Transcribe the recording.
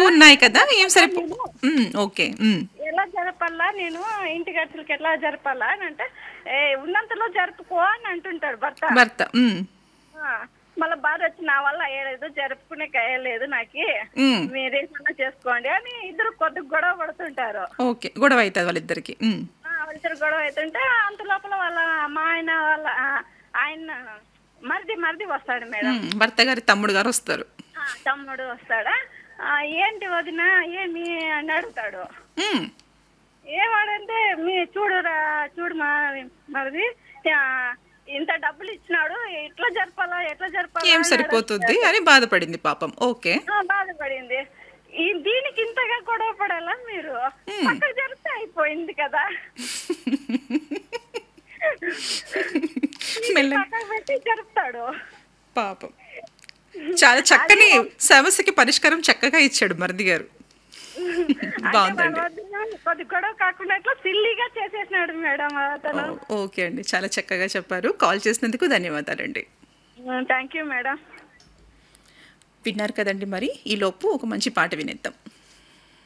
ఎక్కువున్నాయి కదా! ఏం నేను ఓకే. ఎలా జరపాలా నేను ఇంటి ఖర్చులకి ఎట్లా జరపాలా అని అంటే, ఏ ఉన్నంతలో జరుపుకో అని అంటుంటాడు భర్త. భర్త. ఆ, మళ్ళా బాధ వచ్చి నా వల్ల అయ్యలేదు, జరుపుకునే అయ్యలేదు నాకి, హ్మ్. మీరేమన్నా చేసుకోండి అని ఇద్దరు కొద్దిగా గొడవ పడుతుంటారు. ఓకే. గొడవ అయితది వాళ్ళిద్దరికి. వాళ్ళిద్దరు గొడవ అవుతుంటే అంత లోపల వాళ్ళ మా ఆయన వాళ్ళ ఆయన మరిది మరిది వస్తాడు మేడం. భర్త గారి తమ్ముడు గారు వస్తారు. తమ్ముడు వస్తాడా, ఏంటి వదిన ఏమి అని అడుగుతాడు. హ్మ్. ఏమాడంటే మీ చూడురా చూడు మరిది, ఆ, ఇంత డబ్బులు ఇచ్చినాడు, ఎట్లా జరపాలా ఎట్లా జరపాలా ఏం అని సరిపోతుంది అడుగుతాడు. అని బాధపడింది పాపం. ఓకే. బాధపడింది. దీనికి ఇంతగా గొడవ పడాలా మీరు, హ్మ్. అక్కడ జరిపితే అయిపోయింది కదా. మెల్ల పక్కకు పెట్టి జరుపుతాడు. పాపం. చాలా చక్కని అది సమస్యకి పరిష్కారం చక్కగా ఇచ్చాడు మరిది గారు. అంటే వాళ్ళ బావుందండి. వదిన కొద్ది గొడవ కాకుండా ఇట్లా సిల్లీగా చేసేసినాడు మేడం అతను. ఓకే అండి. చాలా చక్కగా చెప్పారు. కాల్ చేసినందుకు ధన్యవాదాలండి. Thank you madam. విన్నారు కదండి మరి. ఈలోపు ఒక మంచి పాట వినేద్దాం.